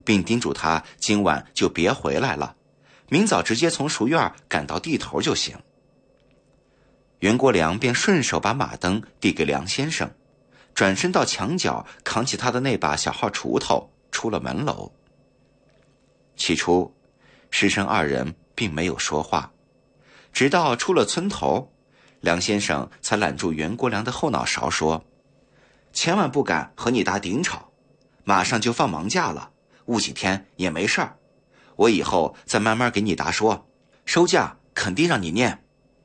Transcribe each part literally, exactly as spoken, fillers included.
并叮嘱他今晚就别回来了，明早直接从书院赶到地头就行。袁国良便顺手把马灯递给梁先生，转身到墙角扛起他的那把小号锄头，出了门楼。起初师生二人并没有说话，直到出了村头，梁先生才揽住袁国良的后脑勺说：千万不敢和你达顶吵，马上就放忙假了，误几天也没事儿，我以后再慢慢给你达说，收假肯定让你念。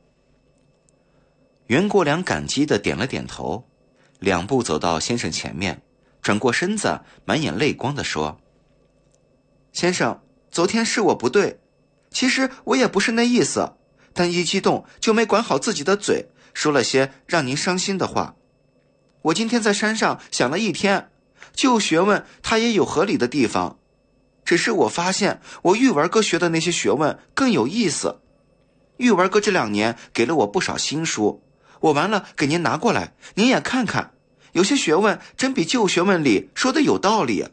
袁国良感激地点了点头，两步走到先生前面，转过身子，满眼泪光地说：先生，昨天是我不对，其实我也不是那意思，但一激动就没管好自己的嘴，说了些让您伤心的话。我今天在山上想了一天，旧学问它也有合理的地方，只是我发现我玉文哥学的那些学问更有意思。玉文哥这两年给了我不少新书，我完了给您拿过来，您也看看，有些学问真比旧学问里说的有道理。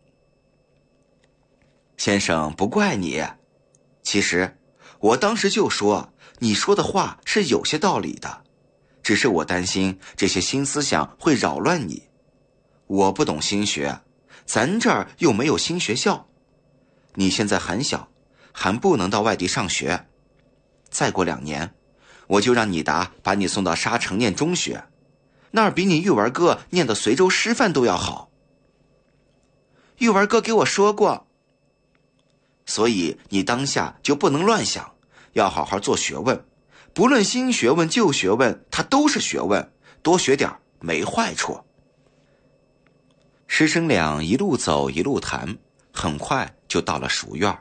先生不怪你，其实我当时就说你说的话是有些道理的，只是我担心这些新思想会扰乱你。我不懂新学，咱这儿又没有新学校，你现在很小，还不能到外地上学，再过两年我就让你达把你送到沙城念中学，那儿比你玉文哥念的随州师范都要好。玉文哥给我说过，所以你当下就不能乱想，要好好做学问，不论新学问旧学问，它都是学问，多学点没坏处。师生俩一路走一路谈，很快就到了书院。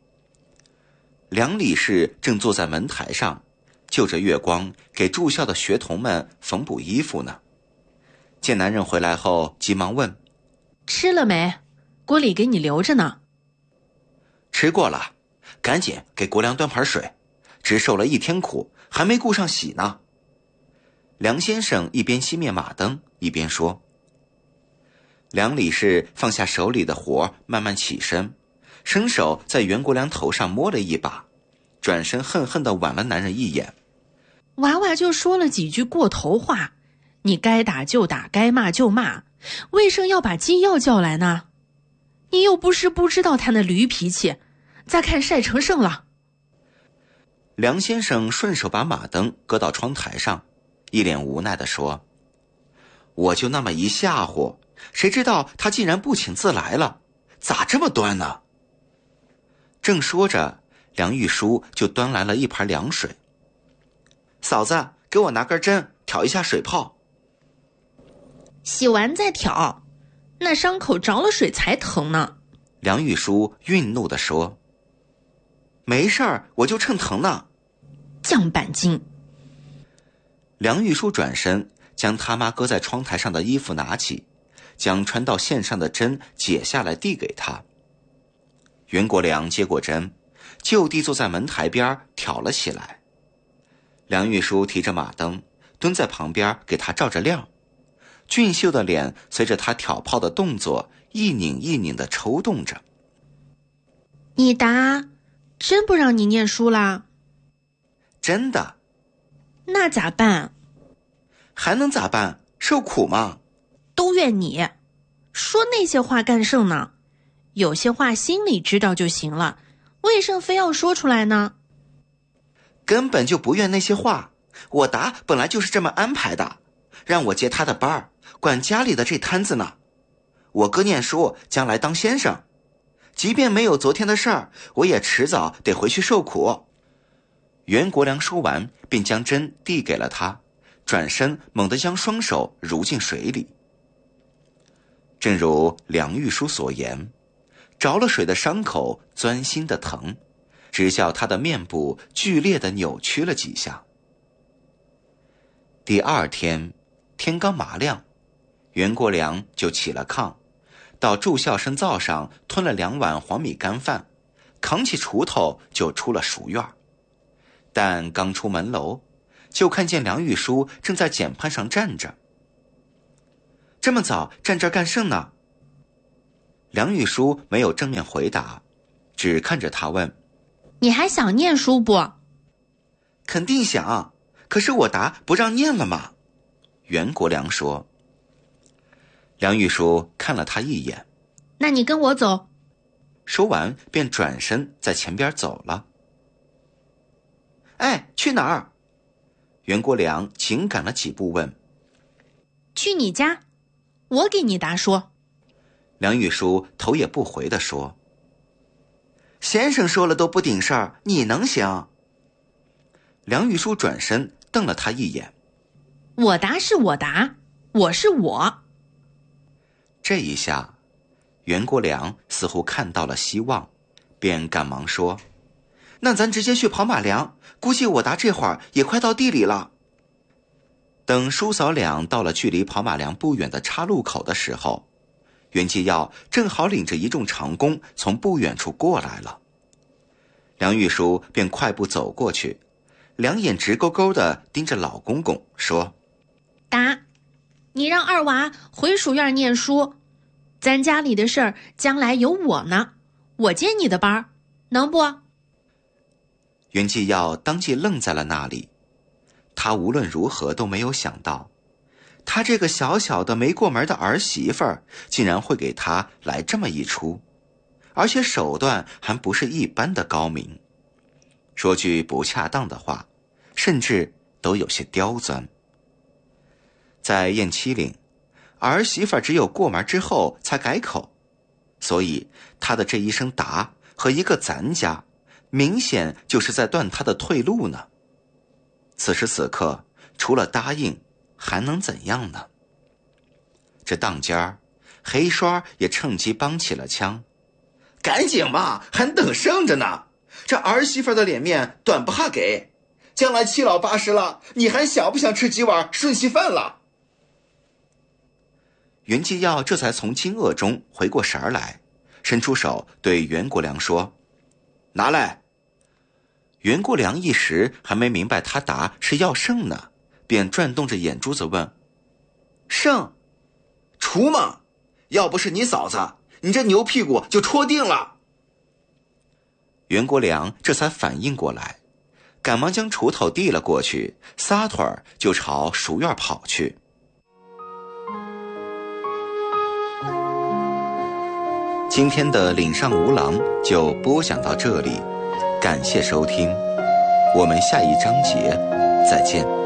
梁理事正坐在门台上，就着月光给住校的学童们缝补衣服呢。见男人回来后，急忙问： 吃了没？锅里给你留着呢。 吃过了，赶紧给国良端盘水，只受了一天苦，还没顾上洗呢。梁先生一边熄灭马灯一边说。梁理事放下手里的活，慢慢起身，伸手在袁国良头上摸了一把，转身恨恨地剜了男人一眼。 娃娃就说了几句过头话，你该打就打，该骂就骂，为什么要把金耀叫来呢？你又不是不知道他那驴脾气，再看晒成剩了。 梁先生顺手把马灯搁到窗台上，一脸无奈地说：我就那么一吓唬，谁知道他竟然不请自来了，咋这么端呢？正说着，梁玉书就端来了一盘凉水。嫂子，给我拿根针挑一下水泡。 洗完再挑，那伤口着了水才疼呢。 梁玉书愠怒地说。没事儿，我就趁疼呢。 犟板筋。 梁玉书转身将他妈搁在窗台上的衣服拿起，将穿到线上的针解下来递给他。袁国良接过针，就地坐在门台边挑了起来。梁玉书提着马灯蹲在旁边给他照着亮，俊秀的脸随着他挑泡的动作一拧一拧地抽动着。 你答，真不让你念书啦？ 真的。 那咋办？ 还能咋办？受苦嘛。 都怨你，说那些话干甚呢？有些话心里知道就行了，为什么非要说出来呢？ 根本就不怨那些话，我达本来就是这么安排的，让我接他的班儿，管家里的这摊子呢。我哥念书，将来当先生，即便没有昨天的事儿，我也迟早得回去受苦。袁国良说完，便将针递给了他，转身猛地将双手揉进水里。正如梁玉书所言，着了水的伤口钻心的疼，直叫他的面部剧烈地扭曲了几下。第二天天刚麻亮，袁国良就起了炕，到住校生灶上吞了两碗黄米干饭，扛起锄头就出了书院。但刚出门楼，就看见梁玉书正在简盘上站着。这么早站这儿干甚呢？ 梁玉书没有正面回答，只看着他问： 你还想念书不？ 肯定想，可是我答不让念了嘛。袁国良说。梁玉书看了他一眼， 那你跟我走。 说完便转身在前边走了。哎，去哪儿？袁国良紧赶了几步问。 去你家，我给你答说。 梁玉书头也不回地说。先生说了都不顶事儿，你能行？梁玉书转身瞪了他一眼。 我答是我答，我是我。 这一下袁国良似乎看到了希望，便赶忙说：那咱直接去跑马梁，估计我答这会儿也快到地里了。等叔嫂俩到了距离跑马梁不远的岔路口的时候，袁继耀正好领着一众长工从不远处过来了。梁玉书便快步走过去，两眼直勾勾地盯着老公公说： 答，你让二娃回属院念书，咱家里的事儿将来有我呢，我接你的班，能不？ 袁继耀当即愣在了那里，他无论如何都没有想到，他这个小小的没过门的儿媳妇儿竟然会给他来这么一出，而且手段还不是一般的高明。说句不恰当的话，甚至都有些刁钻。在燕七岭，儿媳妇只有过门之后才改口，所以他的这一声答和一个咱家，明显就是在断他的退路呢。此时此刻，除了答应，还能怎样呢？这当间儿，黑刷也趁机帮起了腔：赶紧嘛，还等剩着呢！这儿媳妇的脸面短不怕给，将来七老八十了，你还想不想吃几碗顺稀饭了？袁继耀这才从惊愕中回过神来，伸出手对袁国良说：拿来。袁国良一时还没明白他答是要剩呢，便转动着眼珠子问：剩？锄嘛，要不是你嫂子，你这牛屁股就戳定了。袁国良这才反应过来，赶忙将锄头递了过去，撒腿儿就朝蜀院跑去。今天的岭上无郎就播讲到这里，感谢收听，我们下一章节再见。